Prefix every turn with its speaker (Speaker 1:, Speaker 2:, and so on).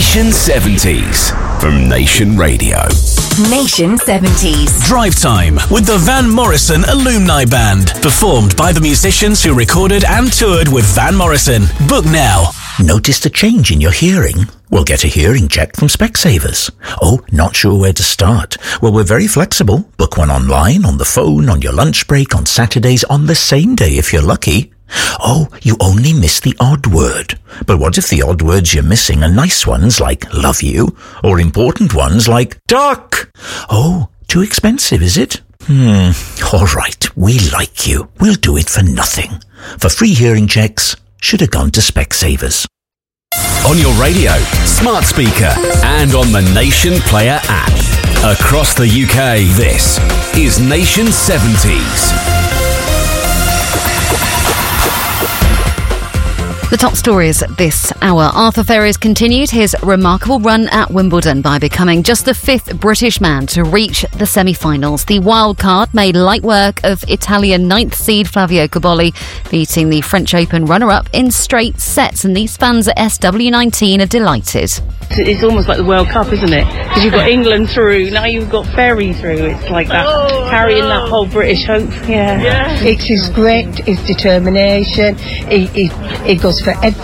Speaker 1: Nation 70s from Nation Radio.
Speaker 2: Nation 70s.
Speaker 3: Drive Time with the Van Morrison Alumni Band. Performed by the musicians who recorded and toured with Van Morrison. Book now.
Speaker 4: Noticed a change in your hearing? Well, get a hearing check from Specsavers. Oh, not sure where to start? Well, we're very flexible. Book one online, on the phone, on your lunch break, on Saturdays, on the same day if you're lucky. Oh, you only miss the odd word. But what if the odd words you're missing are nice ones like love you, or important ones like duck? Oh, too expensive, is it? All right, we like you. We'll do it for nothing. For free hearing checks, should have gone to Specsavers.
Speaker 1: On your radio, smart speaker, and on the Nation Player app. Across the UK, this is Nation 70s.
Speaker 5: The top stories this hour. Arthur Ferias continued his remarkable run at Wimbledon by becoming just the fifth British man to reach the semi-finals. The wild card made light work of Italian ninth seed Flavio Cobolli, beating the French Open runner-up in straight sets. And these fans at SW19 are delighted.
Speaker 6: It's almost like the World Cup, isn't it? Because you've got England through, now you've got Ferry through. It's like that, carrying that whole British hope. Yeah.
Speaker 7: It's his grit, his determination. He goes for every